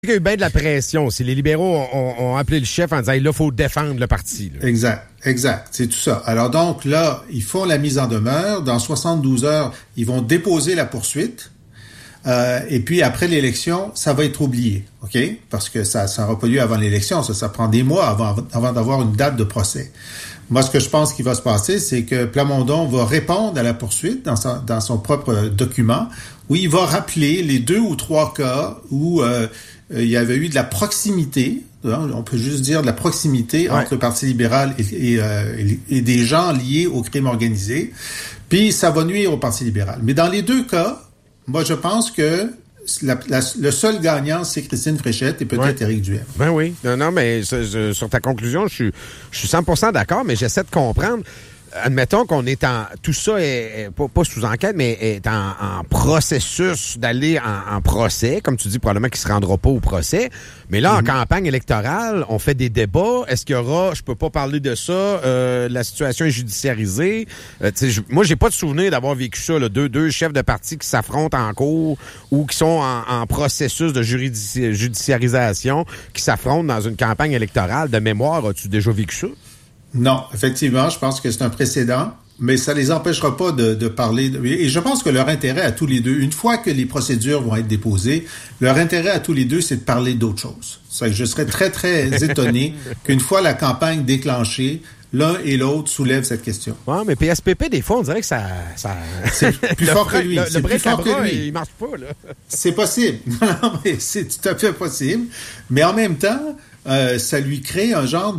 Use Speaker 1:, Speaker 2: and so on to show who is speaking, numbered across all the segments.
Speaker 1: Il y a eu bien de la pression aussi. Les libéraux ont appelé le chef en disant là, il faut défendre le parti. Là.
Speaker 2: Exact. C'est tout ça. Alors donc, là, ils font la mise en demeure. Dans 72 heures, ils vont déposer la poursuite. Et puis, après l'élection, ça va être oublié. OK? Parce que ça n'aura pas lieu avant l'élection. Ça prend des mois avant d'avoir une date de procès. Moi, ce que je pense qu'il va se passer, c'est que Plamondon va répondre à la poursuite dans son propre document, où il va rappeler les 2 ou 3 cas où il y avait eu de la proximité, on peut juste dire de la proximité entre le Parti libéral et des gens liés au crime organisé, puis ça va nuire au Parti libéral. Mais dans les 2 cas, moi, je pense que le seul gagnant, c'est Christine Fréchette et peut-être Éric Duhem.
Speaker 1: Ben oui. Non, mais sur ta conclusion, je suis 100% d'accord, mais j'essaie de comprendre. Admettons qu'on est tout ça est pas sous enquête, mais est en processus d'aller en procès, comme tu dis, probablement qu'il se rendra pas au procès. Mais là, en campagne électorale, on fait des débats. Est-ce qu'il y aura, je peux pas parler de ça, la situation est judiciarisée. Moi, j'ai pas de souvenir d'avoir vécu ça, là, deux chefs de parti qui s'affrontent en cours ou qui sont en processus de judiciarisation, qui s'affrontent dans une campagne électorale. De mémoire, as-tu déjà vécu ça?
Speaker 2: Non, effectivement, je pense que c'est un précédent, mais ça les empêchera pas de parler. Et je pense que leur intérêt à tous les deux, une fois que les procédures vont être déposées, leur intérêt à tous les deux, c'est de parler d'autre chose. C'est que je serais très, très étonné qu'une fois la campagne déclenchée, l'un et l'autre soulèvent cette question.
Speaker 1: Ouais, mais PSPP, des fois, on dirait que ça
Speaker 2: c'est plus fort que lui.
Speaker 1: Le break à bras, il marche pas, là.
Speaker 2: C'est possible. Non, mais c'est tout à fait possible. Mais en même temps, ça lui crée un genre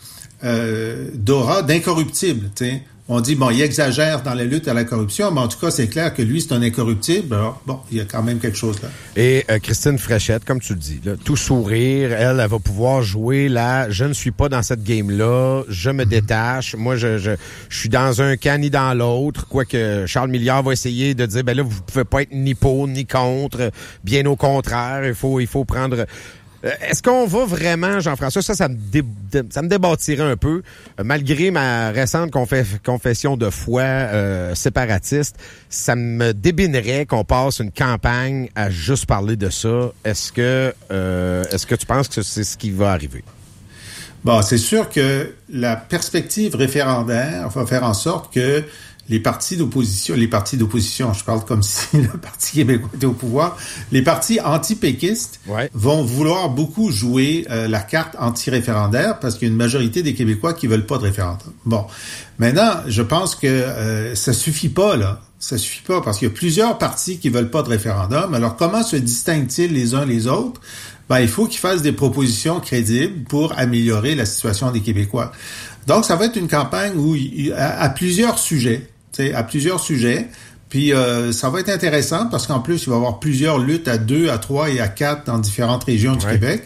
Speaker 2: d'aura d'incorruptible, tu sais. On dit, bon, il exagère dans la lutte à la corruption, mais en tout cas, c'est clair que lui, c'est un incorruptible. Alors, bon, il y a quand même quelque chose là.
Speaker 1: Et Christine Fréchette, comme tu le dis, là, tout sourire, elle va pouvoir jouer là, je ne suis pas dans cette game-là, je me détache. Moi, je suis dans un camp ni dans l'autre, quoique Charles Milliard va essayer de dire, ben là, vous pouvez pas être ni pour ni contre, bien au contraire, il faut prendre... Est-ce qu'on va vraiment, Jean-François, ça me débattirait un peu, malgré ma récente confession de foi séparatiste, ça me débinerait qu'on passe une campagne à juste parler de ça. Est-ce que tu penses que c'est ce qui va arriver?
Speaker 2: Bon, c'est sûr que la perspective référendaire va faire en sorte que les partis d'opposition, je parle comme si le Parti québécois était au pouvoir, les partis anti-péquistes vont vouloir beaucoup jouer la carte anti-référendaire parce qu'il y a une majorité des Québécois qui veulent pas de référendum. Bon, maintenant, je pense que ça suffit pas, là. Ça suffit pas parce qu'il y a plusieurs partis qui veulent pas de référendum. Alors, comment se distinguent-ils les uns les autres? Ben, il faut qu'ils fassent des propositions crédibles pour améliorer la situation des Québécois. Donc, ça va être une campagne où à plusieurs sujets. À plusieurs sujets. Puis ça va être intéressant parce qu'en plus, il va y avoir plusieurs luttes à 2, à 3 et à 4 dans différentes régions du Québec.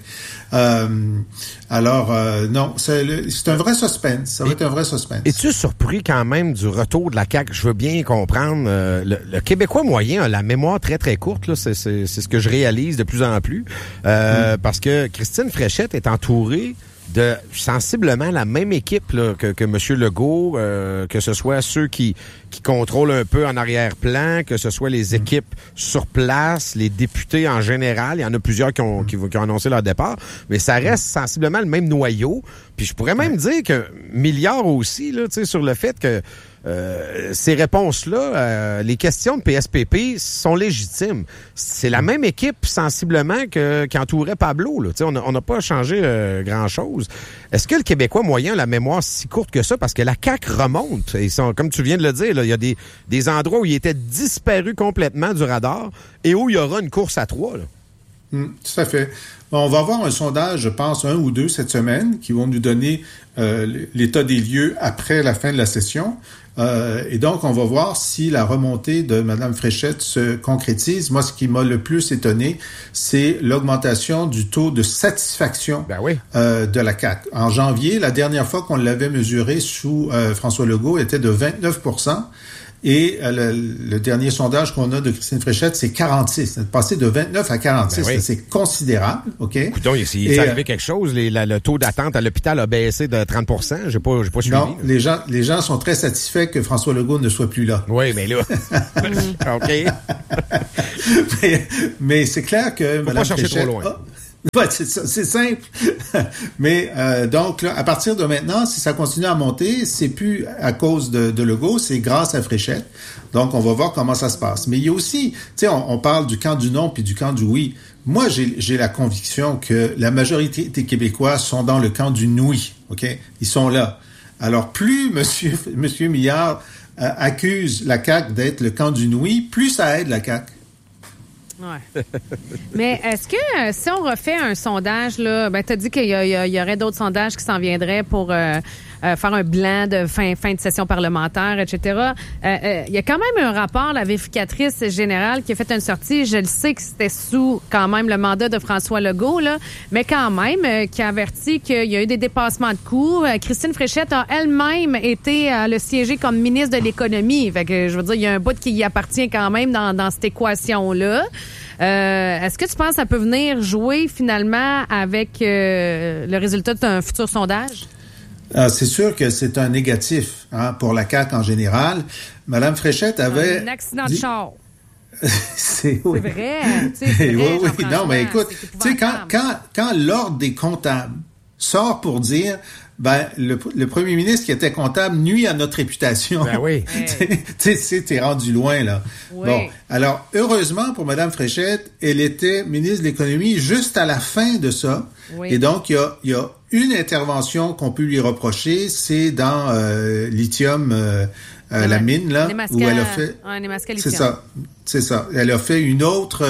Speaker 2: Non, c'est un vrai suspense. Ça va être un vrai suspense.
Speaker 1: Es-tu surpris quand même du retour de la CAQ? Je veux bien comprendre. Le Québécois moyen a la mémoire très, très courte. Là. C'est ce que je réalise de plus en plus. Parce que Christine Fréchette est entourée de sensiblement la même équipe là, que M. Legault, que ce soit ceux qui contrôlent un peu en arrière-plan, que ce soit les équipes sur place, les députés en général. Il y en a plusieurs qui ont annoncé leur départ, mais ça reste sensiblement le même noyau. Puis je pourrais même dire que Milliard aussi, là, sur le fait que ces réponses-là, les questions de PSPP sont légitimes. C'est la même équipe sensiblement qui entourait Pablo. Là. On n'a pas changé grand-chose. Est-ce que le Québécois moyen a la mémoire si courte que ça? Parce que la CAQ remonte. Ils sont, comme tu viens de le dire, là, il y a des endroits où il était disparu complètement du radar et où il y aura une course à 3. Là.
Speaker 2: Tout à fait. Bon, on va avoir un sondage, je pense, 1 ou 2 cette semaine, qui vont nous donner l'état des lieux après la fin de la session. Et donc, on va voir si la remontée de Mme Fréchette se concrétise. Moi, ce qui m'a le plus étonné, c'est l'augmentation du taux de satisfaction de la CAQ. En janvier, la dernière fois qu'on l'avait mesuré sous François Legault était de 29%. Et le dernier sondage qu'on a de Christine Fréchette, c'est 46. C'est passé de 29 à 46. Ben oui. C'est considérable, OK?
Speaker 1: Écoutons, il est arrivé quelque chose. Le taux d'attente à l'hôpital a baissé de 30%. J'ai pas suivi.
Speaker 2: Non, les gens sont très satisfaits que François Legault ne soit plus là.
Speaker 1: Oui, mais là... OK.
Speaker 2: mais c'est clair que
Speaker 1: Mme Fréchette... Faut pas chercher trop loin.
Speaker 2: Ouais, c'est ça, c'est simple. Mais donc, là, à partir de maintenant, si ça continue à monter, c'est plus à cause de Legault, c'est grâce à Fréchette. Donc, on va voir comment ça se passe. Mais il y a aussi, tu sais, on parle du camp du non puis du camp du oui. Moi, j'ai la conviction que la majorité des Québécois sont dans le camp du oui, OK? Ils sont là. Alors, plus Monsieur Milliard accuse la CAQ d'être le camp du oui, plus ça aide la CAQ.
Speaker 3: Ouais. Mais est-ce que si on refait un sondage, là, ben, tu as dit qu'il y aurait d'autres sondages qui s'en viendraient pour faire un bilan de fin de session parlementaire, etc. Il y a quand même un rapport, la vérificatrice générale qui a fait une sortie, je le sais que c'était sous quand même le mandat de François Legault, là, mais quand même, qui a averti qu'il y a eu des dépassements de coûts. Christine Fréchette a elle-même été le siéger comme ministre de l'Économie. Fait que, je veux dire, il y a un bout qui y appartient quand même dans cette équation-là. Est-ce que tu penses que ça peut venir jouer finalement avec le résultat d'un futur sondage?
Speaker 2: C'est sûr que c'est un négatif pour la CAQ en général. Madame Fréchette avait...
Speaker 3: Un accident de char.
Speaker 2: C'est
Speaker 3: vrai. C'est vrai,
Speaker 2: oui. Non, mais écoute, tu sais, quand l'Ordre des comptables sort pour dire... Ben, le premier ministre qui était comptable nuit à notre réputation.
Speaker 1: Ben oui.
Speaker 2: T'es rendu loin, là.
Speaker 3: Oui.
Speaker 2: Bon. Alors, heureusement pour Mme Fréchette, elle était ministre de l'Économie juste à la fin de ça. Oui. Et donc, il y a une intervention qu'on peut lui reprocher, c'est dans Lithium, la mine, là, où elle a fait... C'est ça. Elle a fait un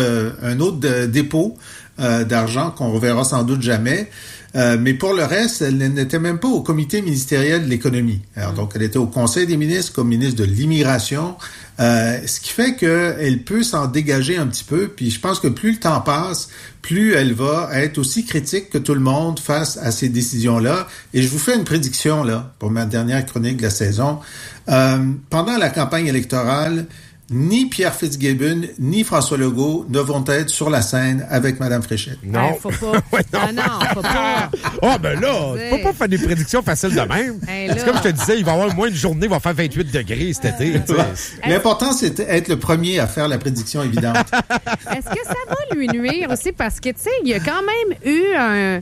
Speaker 2: autre dépôt d'argent qu'on reverra sans doute jamais. Mais pour le reste, elle n'était même pas au comité ministériel de l'économie. Alors, donc, elle était au Conseil des ministres comme ministre de l'immigration, ce qui fait qu'elle peut s'en dégager un petit peu. Puis je pense que plus le temps passe, plus elle va être aussi critique que tout le monde face à ces décisions-là. Et je vous fais une prédiction, là, pour ma dernière chronique de la saison. Pendant la campagne électorale, ni Pierre Fitzgibbon, ni François Legault ne vont être sur la scène avec Mme Fréchette.
Speaker 1: Non.
Speaker 3: Faut pas.
Speaker 1: Ouais,
Speaker 3: non, faut pas.
Speaker 1: Ah, ben là, tu peux pas faire des prédictions faciles de même. C'est comme je te disais, il va y avoir moins de journée, il va faire 28 degrés cet été.
Speaker 2: L'important, c'est d'être le premier à faire la prédiction évidente.
Speaker 3: Est-ce que ça va lui nuire aussi? Parce que, tu sais, il y a quand même eu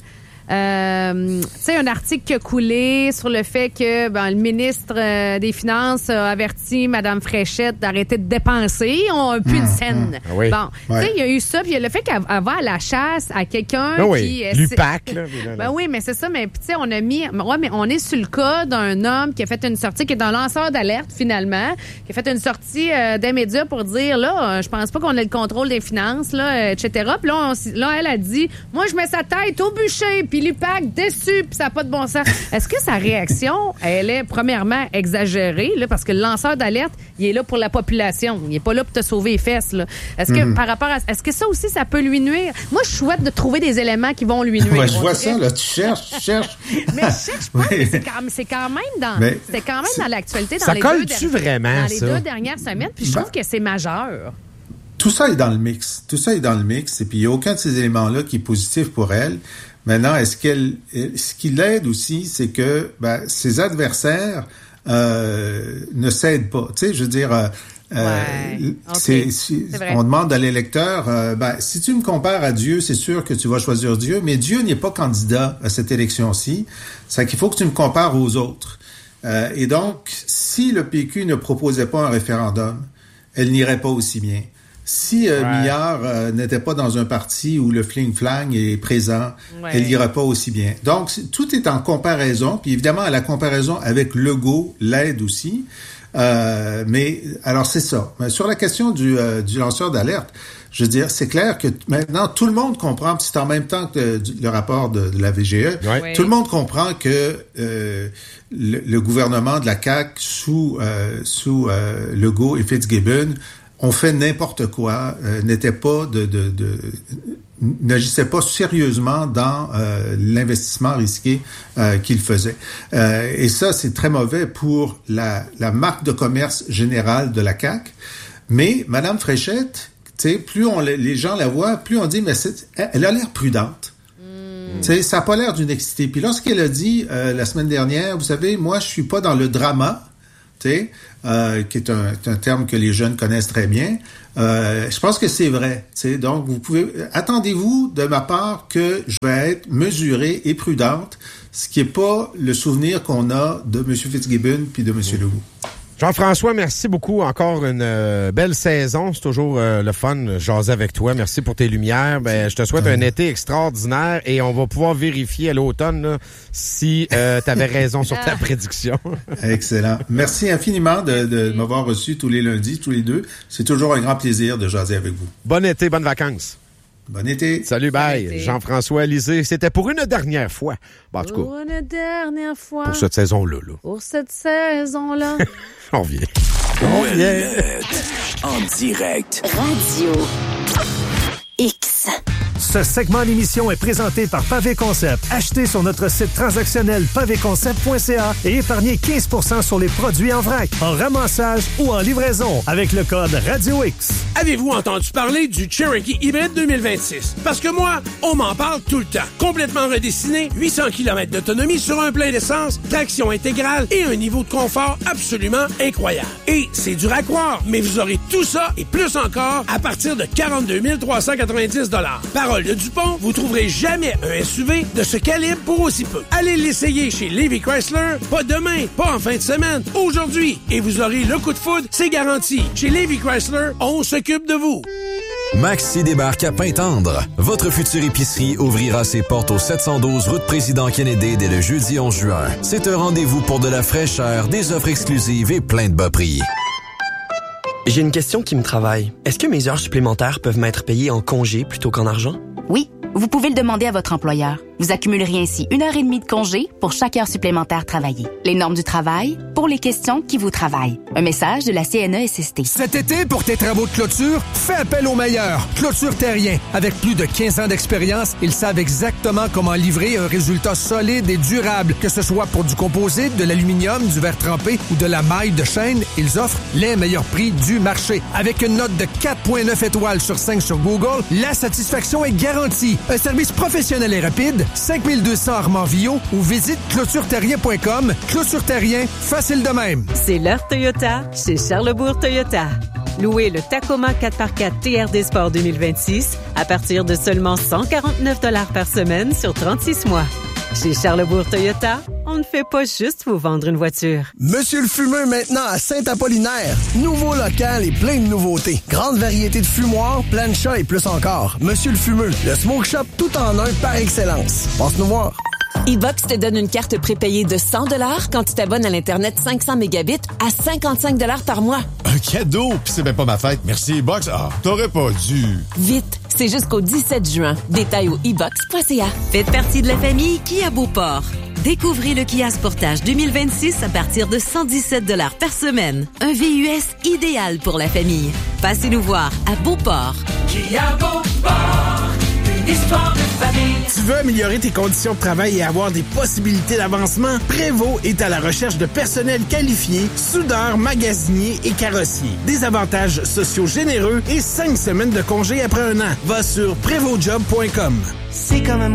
Speaker 3: un article qui a coulé sur le fait que le ministre des Finances a averti Mme Fréchette d'arrêter de dépenser. On n'a plus de scène.
Speaker 1: Oui.
Speaker 3: Bon, tu sais, il y a eu ça, puis il y a le fait qu'elle va à la chasse à quelqu'un qui...
Speaker 1: l'UPAC, là.
Speaker 3: Ben oui, mais c'est ça, mais tu sais, on a mis... Ouais, mais on est sur le cas d'un homme qui a fait une sortie, qui est un lanceur d'alerte, finalement, qui a fait une sortie des médias pour dire, là, je pense pas qu'on ait le contrôle des finances, là, etc. Puis là, elle a dit, moi, je mets sa tête au bûcher, puis l'UPAC déçu, puis ça n'a pas de bon sens. Est-ce que sa réaction, elle est premièrement exagérée, là, parce que le lanceur d'alerte, il est là pour la population. Il est pas là pour te sauver les fesses, là. Est-ce que par rapport à... Est-ce que ça aussi, ça peut lui nuire? Moi, je souhaite de trouver des éléments qui vont lui nuire.
Speaker 2: Ouais, je vois ça, là. Tu cherches.
Speaker 3: Mais je cherche pas. Oui. C'est quand même c'était quand même dans l'actualité dans les deux dernières semaines, puis je trouve que c'est majeur.
Speaker 2: Tout ça est dans le mix. Et puis, il n'y a aucun de ces éléments-là qui est positif pour elle. Maintenant, ce qui l'aide aussi, c'est que ses adversaires ne cèdent pas. Tu sais, je veux dire, on demande à l'électeur, si tu me compares à Dieu, c'est sûr que tu vas choisir Dieu, mais Dieu n'est pas candidat à cette élection-ci. C'est qu'il faut que tu me compares aux autres. Et donc, si le PQ ne proposait pas un référendum, elle n'irait pas aussi bien. Si Milliard n'était pas dans un parti où le fling-flang est présent, elle n'ira pas aussi bien. Donc, tout est en comparaison. Puis évidemment, la comparaison avec Legault l'aide aussi. Mais alors, c'est ça. Mais sur la question du lanceur d'alerte, je veux dire, c'est clair que maintenant, tout le monde comprend, puis c'est en même temps que le rapport de la VGE, tout le monde comprend que le gouvernement de la CAQ sous Legault et Fitzgibbon ont fait n'importe quoi, n'agissaient pas sérieusement dans l'investissement risqué qu'ils faisaient. Et ça, c'est très mauvais pour la marque de commerce générale de la CAQ. Mais Mme Fréchette, tu sais, plus les gens la voient, plus on dit, mais elle a l'air prudente. Tu sais, ça n'a pas l'air d'une excitée. Puis lorsqu'elle a dit la semaine dernière, vous savez, moi, je suis pas dans le drama. qui est un terme que les jeunes connaissent très bien. Je pense que c'est vrai. Donc, attendez-vous de ma part que je vais être mesurée et prudente, ce qui n'est pas le souvenir qu'on a de M. Fitzgibbon puis de M. Legault.
Speaker 1: Jean-François, merci beaucoup. Encore une belle saison. C'est toujours le fun de jaser avec toi. Merci pour tes lumières. Je te souhaite un été extraordinaire et on va pouvoir vérifier à l'automne là, si tu avais raison sur ta prédiction.
Speaker 2: Excellent. Merci infiniment de m'avoir reçu tous les lundis, tous les deux. C'est toujours un grand plaisir de jaser avec vous.
Speaker 1: Bon été, bonnes vacances.
Speaker 2: Bon été.
Speaker 1: Salut, bye. Bon été. Jean-François Lisée. C'était pour une dernière fois. En tout cas.
Speaker 3: Pour une dernière fois.
Speaker 1: Pour cette saison-là.
Speaker 3: Pour cette saison-là.
Speaker 1: On revient.
Speaker 4: En direct.
Speaker 5: Radio X.
Speaker 6: Ce segment d'émission est présenté par Pavé Concept. Achetez sur notre site transactionnel pavéconcept.ca et épargnez 15% sur les produits en vrac, en ramassage ou en livraison avec le code Radio X.
Speaker 7: Avez-vous entendu parler du Cherokee Hybrid 2026? Parce que moi, on m'en parle tout le temps. Complètement redessiné, 800 km d'autonomie sur un plein d'essence, traction intégrale et un niveau de confort absolument incroyable. Et c'est dur à croire, mais vous aurez tout ça et plus encore à partir de 42 390 $. Parole de Dupont, vous trouverez jamais un SUV de ce calibre pour aussi peu. Allez l'essayer chez Levi Chrysler, pas demain, pas en fin de semaine, aujourd'hui. Et vous aurez le coup de foudre, c'est garanti. Chez Levi Chrysler, on s'occupe de vous.
Speaker 4: Maxi débarque à Pintendre. Votre future épicerie ouvrira ses portes au 712 route Président Kennedy dès le jeudi 11 juin. C'est un rendez-vous pour de la fraîcheur, des offres exclusives et plein de bas prix.
Speaker 8: J'ai une question qui me travaille. Est-ce que mes heures supplémentaires peuvent m'être payées en congé plutôt qu'en argent?
Speaker 5: Oui, vous pouvez le demander à votre employeur. Vous accumuleriez ainsi 1h30 de congé pour chaque heure supplémentaire travaillée. Les normes du travail pour les questions qui vous travaillent. Un message de la CNESST.
Speaker 9: Cet été, pour tes travaux de clôture, fais appel aux meilleurs. Clôture Terrien. Avec plus de 15 ans d'expérience, ils savent exactement comment livrer un résultat solide et durable. Que ce soit pour du composite, de l'aluminium, du verre trempé ou de la maille de chaîne, ils offrent les meilleurs prix du marché. Avec une note de 4,9 étoiles sur 5 sur Google, la satisfaction est garantie. Un service professionnel et rapide, 5200 Armand-Villot ou visite clôtureterrien.com. Clôture Terrien, facile de même.
Speaker 10: C'est l'heure Toyota chez Charlesbourg Toyota. Louez le Tacoma 4x4 TRD Sport 2026 à partir de seulement 149 $ par semaine sur 36 mois. Chez Charlesbourg Toyota, on ne fait pas juste vous vendre une voiture.
Speaker 9: Monsieur le Fumeux maintenant à Saint-Apollinaire. Nouveau local et plein de nouveautés. Grande variété de fumoirs, plancha et plus encore. Monsieur le Fumeux, le smoke shop tout en un par excellence. Passe nous voir.
Speaker 10: E-Box te donne une carte prépayée de 100 $ quand tu t'abonnes à l'Internet 500 mégabits à 55 $ par mois.
Speaker 11: Un cadeau? Pis c'est même pas ma fête. Merci E-Box. Ah, t'aurais pas dû.
Speaker 10: Vite, c'est jusqu'au 17 juin. Détails au e-box.ca. Faites partie de la famille Kia Beauport. Découvrez le Kia Sportage 2026 à partir de 117 $ par semaine. Un VUS idéal pour la famille. Passez nous voir à Beauport.
Speaker 12: Kia Beauport, une histoire de famille.
Speaker 13: Tu veux améliorer tes conditions de travail et avoir des possibilités d'avancement? Prévost est à la recherche de personnel qualifié, soudeurs, magasiniers et carrossiers. Des avantages sociaux généreux et 5 semaines de congé après un an. Va sur prévostjob.com.
Speaker 14: C'est quand même